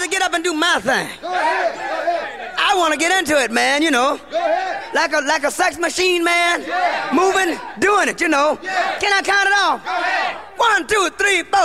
to get up and do my thing. I want to get into it, man, you know. Like a sex machine, man. Moving, doing it, you know. Can I count it off? 1, 2, 3, 4.